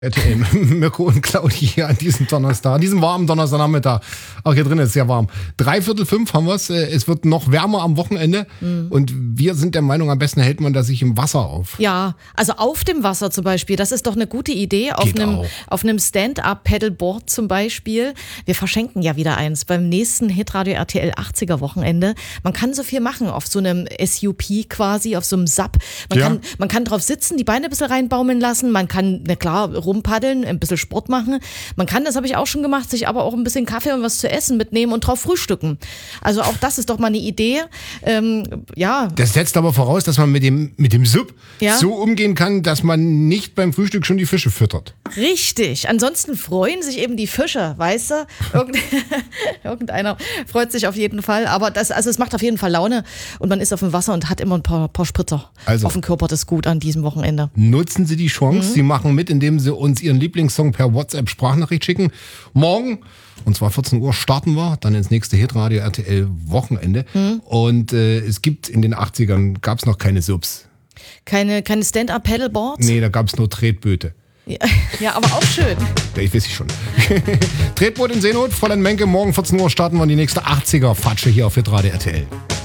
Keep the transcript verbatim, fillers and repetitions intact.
R T L, Mirko und Claudi hier an diesem Donnerstag, an diesem warmen Donnerstagnachmittag. Auch hier drin ist es sehr warm. Dreiviertel fünf haben wir es. Es wird noch wärmer am Wochenende. Mhm. Und wir sind der Meinung, am besten hält man da sich im Wasser auf. Ja, also auf dem Wasser zum Beispiel. Das ist doch eine gute Idee. Auf Geht einem, auch. auf einem Stand-Up-Paddleboard zum Beispiel. Wir verschenken ja wieder eins beim nächsten Hitradio R T L achtziger Wochenende. Man kann so viel machen auf so einem S U P quasi, auf so einem S U P. Man, Ja. kann, man kann drauf sitzen, die Beine ein bisschen reinbaumeln lassen. Man kann, na klar, rumpaddeln, ein bisschen Sport machen. Man kann, das habe ich auch schon gemacht, sich aber auch ein bisschen Kaffee und was zu essen mitnehmen und drauf frühstücken. Also auch das ist doch mal eine Idee. Ähm, ja. Das setzt aber voraus, dass man mit dem, mit dem S U P Ja. so umgehen kann, dass man nicht beim Frühstück schon die Fische füttert. Richtig. Ansonsten freuen sich eben die Fische, weißt du? Irgend Irgendeiner freut sich auf jeden Fall. Aber das, also es macht auf jeden Fall Laune und man ist auf dem Wasser und hat immer ein paar, paar Spritzer Also. auf dem Körper. Das ist gut an diesem Wochenende. Nutzen Sie die Chance. Mhm. Sie machen mit, indem Sie uns Ihren Lieblingssong per WhatsApp-Sprachnachricht schicken. Morgen, und zwar vierzehn Uhr, starten wir dann ins nächste Hitradio R T L Wochenende. Mhm. Und äh, es gibt in den achtzigern, gab es noch keine S U Ps. Keine, keine Stand-Up-Paddleboards? Nee, da gab es nur Tretböte. Ja, ja, aber auch schön. Ja, ich weiß ich schon. Tretboot in Seenot, Fräulein Menke, morgen vierzehn Uhr starten wir in die nächste achtziger-Fatsche hier auf Hitradio R T L.